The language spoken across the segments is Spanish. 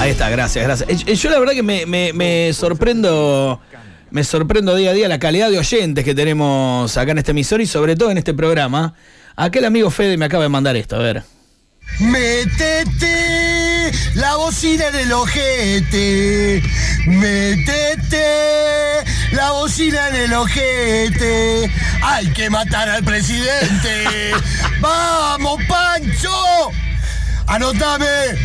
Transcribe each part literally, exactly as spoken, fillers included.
Ahí está, gracias, gracias. Yo la verdad que me, me, me sorprendo, me sorprendo día a día la calidad de oyentes que tenemos acá en este emisor y sobre todo en este programa. Aquel amigo Fede me acaba de mandar esto, a ver. Métete la bocina en el ojete. Métete la bocina en el ojete. Hay que matar al presidente. ¡Vamos, Pancho! ¡Anotame!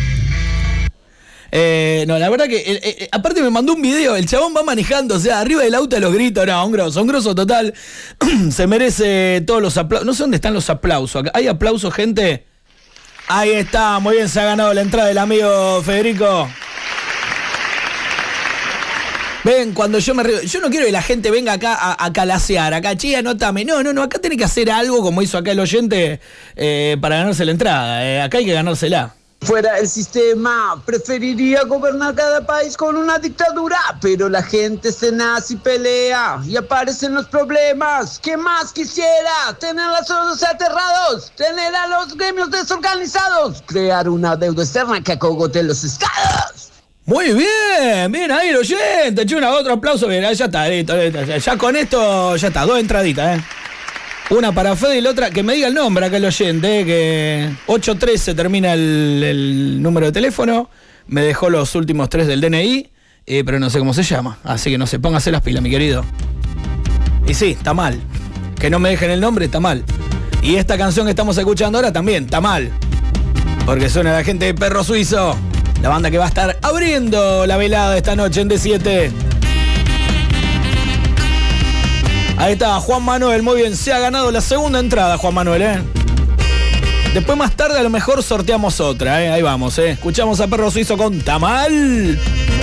Eh, no, la verdad que, eh, eh, aparte me mandó un video, el chabón va manejando, o sea, arriba del auto a los gritos, no, un grosso, un grosso total. Se merece todos los aplausos. No sé dónde están los aplausos. ¿Hay aplausos, gente? Ahí está, muy bien, se ha ganado la entrada del amigo Federico. Ven, cuando yo me río, yo no quiero que la gente venga acá a, a calasear, acá, che, anótame. No, no, no, acá tiene que hacer algo como hizo acá el oyente eh, para ganarse la entrada. Eh, acá hay que ganársela. Fuera el sistema, preferiría gobernar cada país con una dictadura, pero la gente se nace y pelea y aparecen los problemas. ¿Qué más quisiera? Tener a los ojos aterrados, tener a los gremios desorganizados, crear una deuda externa que acogote los estados. Muy bien, bien ahí el oyente, eché una otro aplauso, bien, ya está, listo, listo, ya, ya con esto ya está, dos entraditas, eh. Una para Fede y la otra, que me diga el nombre acá el oyente, eh, que ocho trece termina el, el número de teléfono, me dejó los últimos tres del D N I, eh, pero no sé cómo se llama, así que no sé, póngase las pilas, mi querido. Y sí, está mal, que no me dejen el nombre, está mal. Y esta canción que estamos escuchando ahora también, está mal, porque suena la gente de Perro Suizo, la banda que va a estar abriendo la velada esta noche en D siete. Ahí está, Juan Manuel, muy bien, se ha ganado la segunda entrada, Juan Manuel, ¿eh? Después más tarde a lo mejor sorteamos otra, ¿eh? Ahí vamos, ¿eh? Escuchamos a Perro Suizo con Tamal.